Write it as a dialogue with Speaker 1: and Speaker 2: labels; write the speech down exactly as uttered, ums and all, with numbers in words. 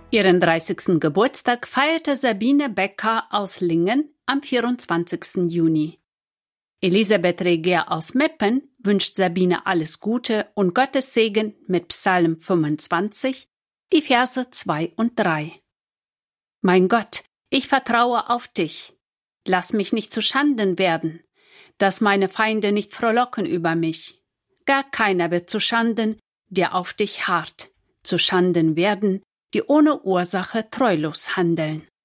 Speaker 1: Ihren dreißigsten Geburtstag feierte Sabine Becker aus Lingen am vierundzwanzigsten Juni. Elisabeth Reger aus Meppen wünscht Sabine alles Gute und Gottes Segen mit Psalm fünfundzwanzig, die Verse zwei und drei. Mein Gott, ich vertraue auf dich. Lass mich nicht zu Schanden werden, dass meine Feinde nicht frohlocken über mich. Gar keiner wird zu Schanden, der auf dich harrt, zu Schanden werden, die ohne Ursache treulos handeln.